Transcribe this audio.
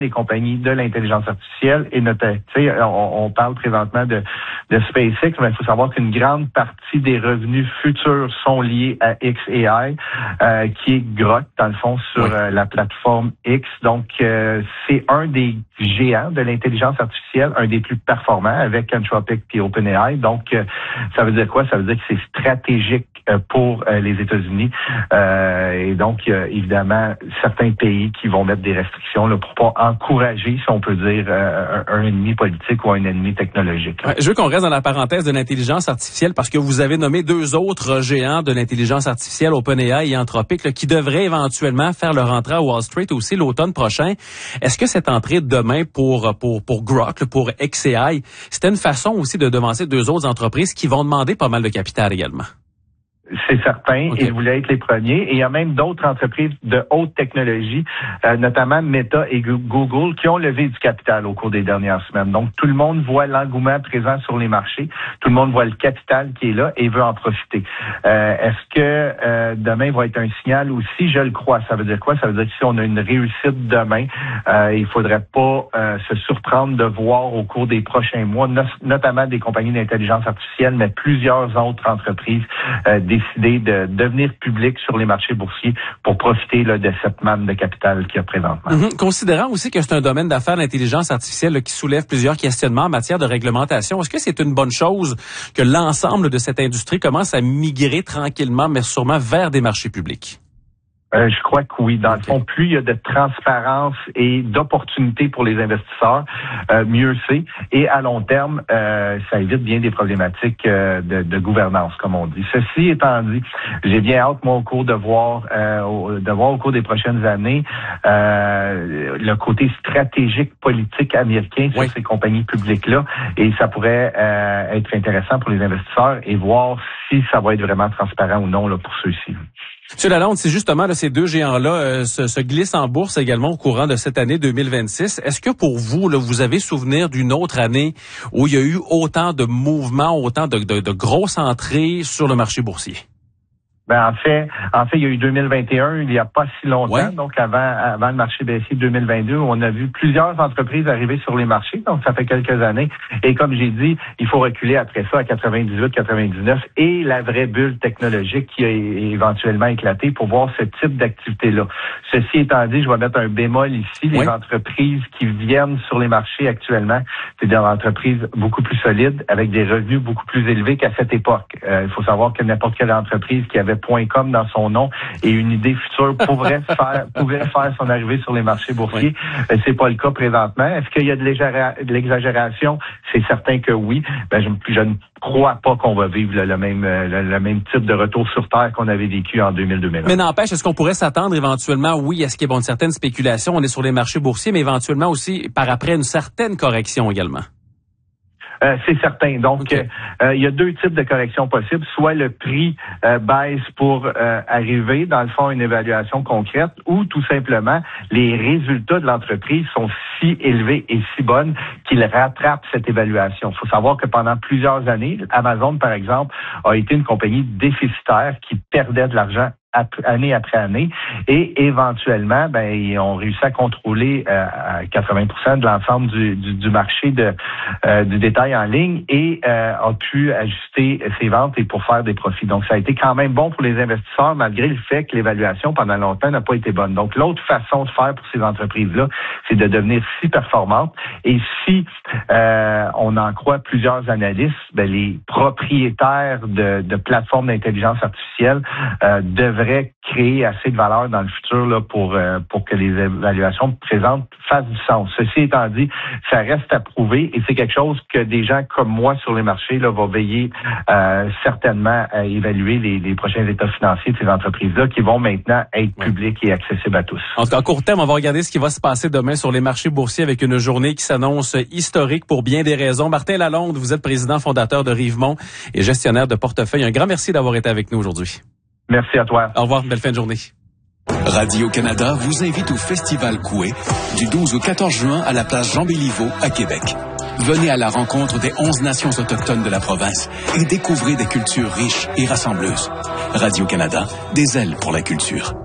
des compagnies de l'intelligence artificielle et on parle présentement de SpaceX, mais il faut savoir qu'une grande partie des revenus futurs sont liés à xAI, qui est Grok, dans le fond, sur la plateforme X. Donc, c'est un des géants de l'intelligence artificielle, un des plus performants avec Anthropic puis OpenAI. Donc, ça veut dire quoi? Ça veut dire que c'est stratégique pour les États-Unis. Et donc, il y a évidemment certains pays qui vont mettre des restrictions là, pour pas encourager, si on peut dire, un ennemi politique ou un ennemi technologique. Je veux qu'on reste dans la parenthèse de l'intelligence artificielle parce que vous avez nommé deux autres géants de l'intelligence artificielle, OpenAI et Anthropic, là, qui devraient éventuellement faire leur entrée à Wall Street aussi l'automne prochain. Est-ce que cette entrée de demain pour Grok, pour xAI, c'était une façon aussi de devancer deux autres entreprises qui vont demander pas mal de capital également? C'est certain. Okay. Ils voulaient être les premiers. Et il y a même d'autres entreprises de haute technologie, notamment Meta et Google, qui ont levé du capital au cours des dernières semaines. Donc, tout le monde voit l'engouement présent sur les marchés. Tout le monde voit le capital qui est là et veut en profiter. Est-ce que demain va être un signal aussi? Je le crois. Ça veut dire quoi? Ça veut dire que si on a une réussite demain, il faudrait pas se surprendre de voir au cours des prochains mois, notamment des compagnies d'intelligence artificielle, mais plusieurs autres entreprises décider de devenir public sur les marchés boursiers pour profiter là, de cette manne de capital qu'il y a présentement. Considérant aussi que c'est un domaine d'affaires, l'intelligence artificielle, là, qui soulève plusieurs questionnements en matière de réglementation, est-ce que c'est une bonne chose que l'ensemble de cette industrie commence à migrer tranquillement, mais sûrement vers des marchés publics? Je crois que oui. Dans le fond, plus il y a de transparence et d'opportunités pour les investisseurs, mieux c'est. Et à long terme, ça évite bien des problématiques de gouvernance, comme on dit. Ceci étant dit, j'ai bien hâte, moi, au cours de voir au cours des prochaines années le côté stratégique politique américain sur ces compagnies publiques-là. Et ça pourrait être intéressant pour les investisseurs et voir si ça va être vraiment transparent ou non là, pour ceux-ci. Monsieur Lalonde, c'est justement là, ces deux géants-là se glissent en bourse également au courant de cette année 2026. Est-ce que pour vous, là, vous avez souvenir d'une autre année où il y a eu autant de mouvements, autant de grosses entrées sur le marché boursier? En fait, il y a eu 2021, il n'y a pas si longtemps, donc avant le marché baissier 2022, on a vu plusieurs entreprises arriver sur les marchés, donc ça fait quelques années. Et comme j'ai dit, il faut reculer après ça à 98, 99 et la vraie bulle technologique qui a éventuellement éclaté pour voir ce type d'activité-là. Ceci étant dit, je vais mettre un bémol ici. Les entreprises qui viennent sur les marchés actuellement, c'est des entreprises beaucoup plus solides, avec des revenus beaucoup plus élevés qu'à cette époque. Il faut savoir que n'importe quelle entreprise qui avait .com dans son nom et une idée future pouvait faire son arrivée sur les marchés boursiers. C'est pas le cas présentement. Est-ce qu'il y a de l'exagération? C'est certain que oui. Je ne crois pas qu'on va vivre le même type de retour sur Terre qu'on avait vécu en 2000-2001. Mais n'empêche, est-ce qu'on pourrait s'attendre éventuellement, est-ce qu'il y a une certaine spéculation, on est sur les marchés boursiers, mais éventuellement aussi par après une certaine correction également? C'est certain. Donc, il y a deux types de corrections possibles. Soit le prix baisse pour arriver, dans le fond, à une évaluation concrète, ou tout simplement, les résultats de l'entreprise sont si élevés et si bonnes qu'ils rattrapent cette évaluation. Il faut savoir que pendant plusieurs années, Amazon, par exemple, a été une compagnie déficitaire qui perdait de l'argent année après année, et éventuellement, ils ont réussi à contrôler à 80% de l'ensemble du marché du détail en ligne et a pu ajuster ses ventes et pour faire des profits. Donc, ça a été quand même bon pour les investisseurs, malgré le fait que l'évaluation pendant longtemps n'a pas été bonne. Donc, l'autre façon de faire pour ces entreprises-là, c'est de devenir si performantes. Et si on en croit plusieurs analystes, les propriétaires de plateformes d'intelligence artificielle devraient créer assez de valeur dans le futur là, pour que les évaluations présentes fassent du sens. Ceci étant dit, ça reste à prouver et c'est quelque chose que des gens comme moi sur les marchés là, vont veiller certainement à évaluer les prochains états financiers de ces entreprises-là qui vont maintenant être publics et accessibles à tous. En tout cas, à court terme, on va regarder ce qui va se passer demain sur les marchés boursiers avec une journée qui s'annonce historique pour bien des raisons. Martin Lalonde, vous êtes président fondateur de Rivemont et gestionnaire de portefeuille. Un grand merci d'avoir été avec nous aujourd'hui. Merci à toi. Au revoir, belle fin de journée. Radio-Canada vous invite au Festival Coué du 12 au 14 juin à la place Jean-Béliveau à Québec. Venez à la rencontre des 11 nations autochtones de la province et découvrez des cultures riches et rassembleuses. Radio-Canada, des ailes pour la culture.